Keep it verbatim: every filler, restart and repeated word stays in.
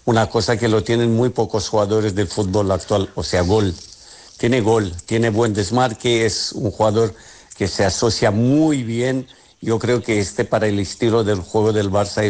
una cosa que lo tienen muy pocos jugadores del fútbol actual, o sea, gol. Tiene gol, tiene buen desmarque, es un jugador que se asocia muy bien. Yo creo que este para el estilo del juego del Barça